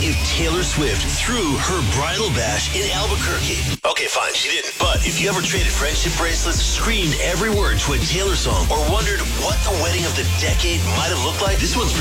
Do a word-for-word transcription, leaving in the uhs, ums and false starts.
see Taylor Swift through her bridal bash in Albuquerque. Okay, fine, she didn't. But if you ever traded friendship bracelets, screamed every word to a Taylor song, or wondered what the wedding of the decade might have looked like, this one's